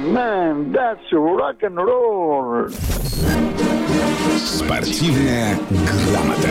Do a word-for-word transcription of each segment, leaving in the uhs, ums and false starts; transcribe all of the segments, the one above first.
man, that's rock and roll. Спортивная грамота.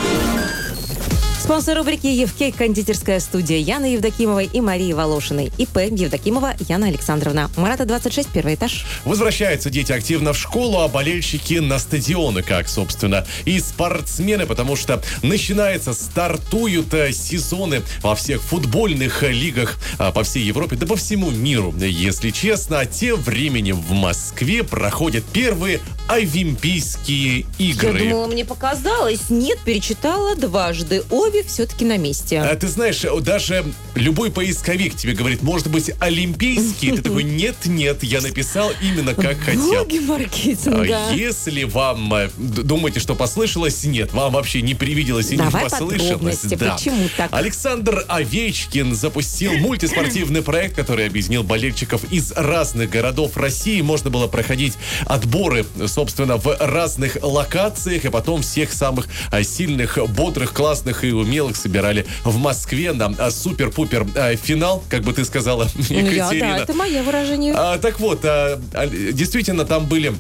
Спонсор рубрики «Евкей» кондитерская студия Яны Евдокимовой и Марии Волошиной. ИП Евдокимова Яна Александровна. Марата, двадцать шесть, первый этаж. Возвращаются дети активно в школу, а болельщики на стадионы, как, собственно, и спортсмены, потому что начинается, стартуют сезоны во всех футбольных лигах по всей Европе, да по всему миру, если честно. А тем временем в Москве проходят первые Олимпийские игры. Я думала, мне показалось. Нет, перечитала дважды. Обе все-таки на месте. А ты знаешь, даже любой поисковик тебе говорит, может быть, олимпийский? Ты такой, нет-нет, я написал именно как хотел. Боги маркетинга. Если вам думаете, что послышалось, нет, вам вообще не привиделось и Давай не послышалось. Да. Почему так? Александр Овечкин запустил мультиспортивный проект, который объединил болельщиков из разных городов России. Можно было проходить отборы, собственно, в разных локациях, и потом всех самых сильных, бодрых, классных и умелых собирали в Москве на супер-пупер финал, как бы ты сказала, Екатерина. Ну, я, да, это мое выражение. А, так вот, а, действительно, там были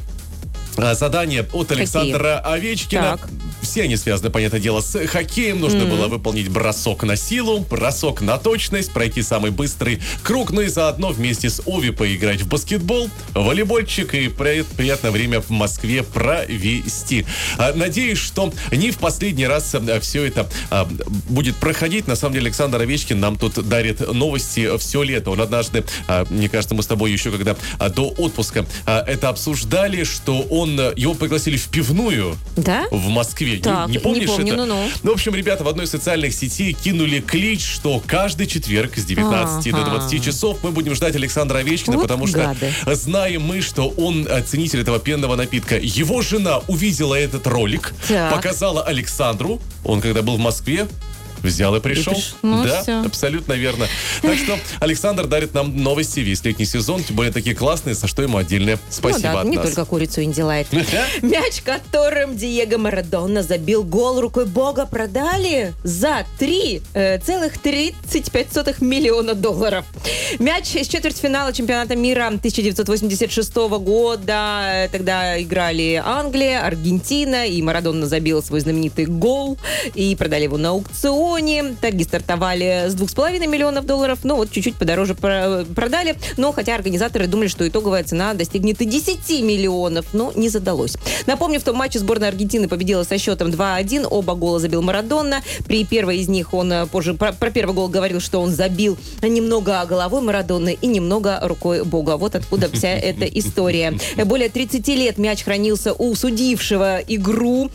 задания от Александра Какие? Овечкина. Так. Все они связаны, понятное дело, с хоккеем. Нужно mm-hmm. было выполнить бросок на силу, бросок на точность, пройти самый быстрый круг, ну и заодно вместе с Ови поиграть в баскетбол, волейбольчик и приятное время в Москве провести. Надеюсь, что не в последний раз все это будет проходить. На самом деле, Александр Овечкин нам тут дарит новости все лето. Он однажды, мне кажется, мы с тобой еще когда до отпуска это обсуждали, что он, его пригласили в пивную да? в Москве. Так, не, не помнишь не помню, это? ну-ну. Ну, в общем, ребята в одной из социальных сетей кинули клич, что каждый четверг с девятнадцати А-га. до двадцати часов мы будем ждать Александра Овечкина, вот потому гады. Что знаем мы, что он ценитель этого пенного напитка. Его жена увидела этот ролик, так. показала Александру. Он, когда был в Москве, взял и пришел. И приш... ну, да, все. Абсолютно верно. Так что Александр дарит нам новости весь летний сезон, тем более такие кланые, за что ему отдельное спасибо ну, да, от не нас. Не только курицу Инди Лайт. Мяч, которым Диего Марадона забил гол рукой бога, продали за три целых тридцать пять сотых миллиона долларов. Мяч из четвертьфинала чемпионата мира тысяча девятьсот восемьдесят шестого года. Тогда играли Англия, Аргентина, и Марадона забил свой знаменитый гол, и продали его на аукцион. Торги стартовали с двух с половиной миллионов долларов, ну вот чуть-чуть подороже продали, но хотя организаторы думали, что итоговая цена достигнет и десяти миллионов, но не задалось. Напомню, в том матче сборная Аргентины победила со счетом два один, оба гола забил Марадона. При первой из них он позже про, про первый гол говорил, что он забил немного головой Марадоны и немного рукой бога. Вот откуда вся эта история. Более тридцати лет мяч хранился у судившего игру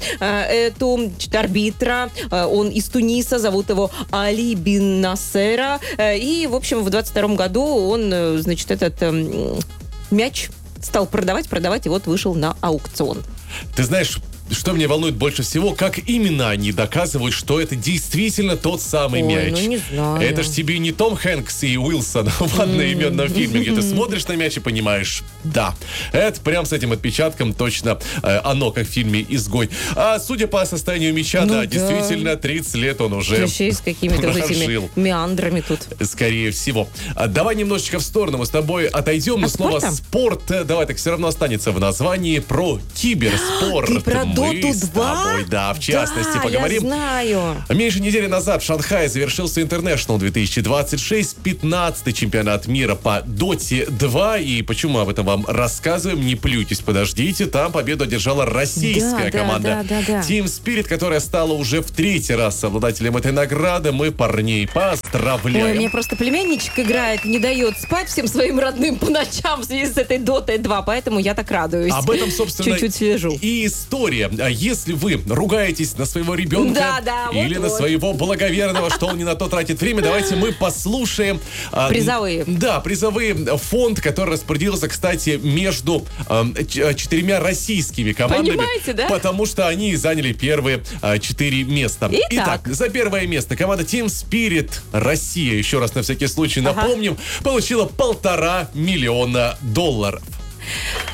эту арбитра. Он из Туниса, зовут его Али Бин Насера. И, в общем, в двадцать втором году он, значит, этот э, мяч стал продавать, продавать, и вот вышел на аукцион. Ты знаешь, что меня волнует больше всего, как именно они доказывают, что это действительно тот самый Ой, мяч. Ну не знаю. Это ж тебе не Том Хэнкс и Уилсон в одноименном фильме, где ты смотришь на мяч и понимаешь, да, это прям с этим отпечатком точно э, оно, как в фильме «Изгой». А судя по состоянию мяча, ну, да, да, действительно, тридцать лет он уже еще и с какими-то этими меандрами тут. Скорее всего. А, давай немножечко в сторону, мы с тобой отойдем, но снова спорт, давай, так все равно останется в названии, про киберспорт. Ты про Доту с два? тобой, да, в частности, да, поговорим. Я знаю. Меньше недели назад в Шанхае завершился International две тысячи двадцать шесть, пятнадцатый чемпионат мира по Доте два. И почему мы об этом вам рассказываем? Не плюйтесь, подождите. Там победу одержала российская да, команда да, да, да, да. Team Spirit, которая стала уже в третий раз обладателем этой награды. Мы парней поздравляем. Ой, мне просто племянничек играет, не дает спать всем своим родным по ночам в связи с этой Дотой два, поэтому я так радуюсь. Об этом, собственно, чуть-чуть слежу. И история. А если вы ругаетесь на своего ребенка да, да, или вот на вот. своего благоверного, что он не на то тратит время, давайте мы послушаем. Призовые. Да, призовые. Фонд, который распорядился, кстати, между четырьмя российскими командами. Понимаете, да? Потому что они заняли первые четыре места. Итак. Итак, за первое место команда Team Spirit Россия, еще раз на всякий случай напомним, ага. получила полтора миллиона долларов.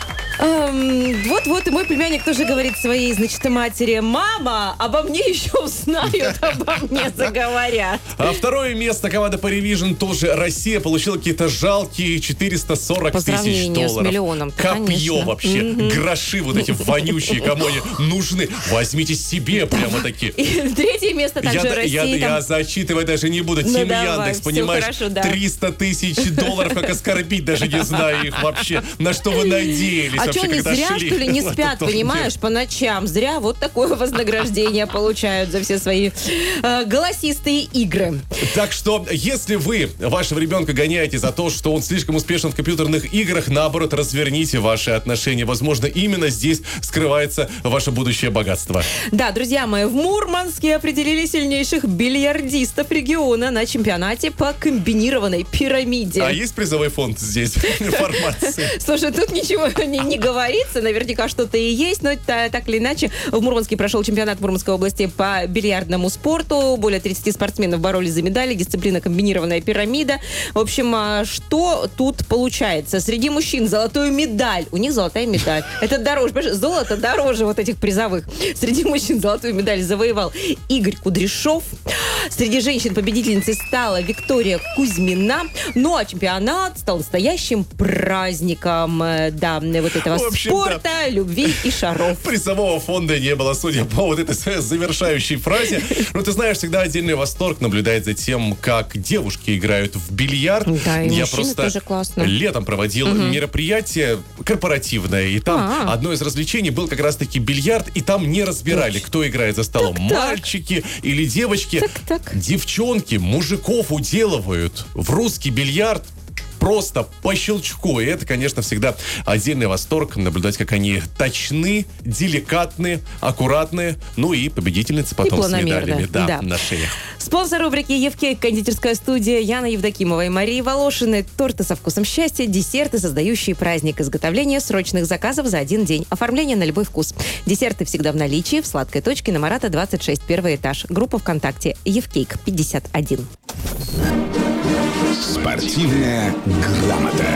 Эм, Вот-вот, и мой племянник тоже говорит своей, значит, матери: «Мама, обо мне еще узнают, обо мне заговорят». А второе место команда Parivision, тоже Россия, получила какие-то жалкие четыреста сорок По тысяч сравнению с долларов. миллионом-то, Копье конечно. вообще, гроши вот эти вонючие, кому они нужны. Возьмите себе прямо такие. И третье место также Я, Россия. я, там- я зачитывать даже не буду. Ну Тим давай, Яндекс, всё понимаешь, хорошо, да. триста тысяч долларов, как оскорбить, даже не знаю их вообще. На что вы надеялись А вообще, что, они когда зря, шли что ли, не в спят, этот понимаешь, по ночам? Зря вот такое вознаграждение получают за все свои э, голосистые игры. Так что, если вы вашего ребенка гоняете за то, что он слишком успешен в компьютерных играх, наоборот, разверните ваши отношения. Возможно, именно здесь скрывается ваше будущее богатство. Да, друзья мои, в Мурманске определили сильнейших бильярдистов региона на чемпионате по комбинированной пирамиде. А есть призовой фонд здесь информации? Слушай, тут ничего не, не говорится, наверняка что-то и есть, но та- так или иначе, в Мурманске прошел чемпионат Мурманской области по бильярдному спорту. Более тридцати спортсменов боролись за медали, дисциплина комбинированная пирамида. В общем, а, что тут получается? Среди мужчин золотую медаль. У них золотая медаль. Это дороже, понимаешь, золото дороже вот этих призовых. Среди мужчин золотую медаль завоевал Игорь Кудряшов. Среди женщин победительницей стала Виктория Кузьмина. Ну, а чемпионат стал настоящим праздником, э, да, вот этого В общем, спорта, любви и шаров. Призового фонда не было, судя по вот этой своей завершающей фразе. Но ты знаешь, всегда отдельный восторг наблюдать за тем, как девушки играют в бильярд. Да, и Я мужчины просто тоже классно. летом проводил мероприятие корпоративное, и там А. одно из развлечений был как раз-таки бильярд, и там не разбирали, Точно. кто играет за столом, Так-так. мальчики или девочки. Так-так. Девчонки мужиков уделывают в русский бильярд просто по щелчку. И это, конечно, всегда отдельный восторг наблюдать, как они точны, деликатны, аккуратны. Ну и победительницы потом с планомерно, медалями да, да. на шеях. Спонсор рубрики «Евкейк» кондитерская студия Яна Евдокимова и Мария Волошины. Торты со вкусом счастья, десерты, создающие праздник. Изготовление срочных заказов за один день. Оформление на любой вкус. Десерты всегда в наличии в сладкой точке на Марата двадцать шесть, первый этаж. Группа ВКонтакте «Евкейк» пятьдесят один. Спортивная грамота.